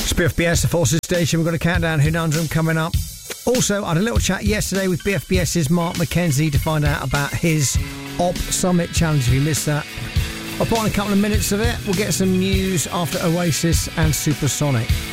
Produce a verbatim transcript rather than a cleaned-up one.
B F B S, the Forces Station. We've got a countdown conundrum coming up. Also, I had a little chat yesterday with B F B S's Mark McKenzie to find out about his Op Summit Challenge. If you missed that, I'll put on a couple of minutes of it. We'll get some news after Oasis and Supersonic.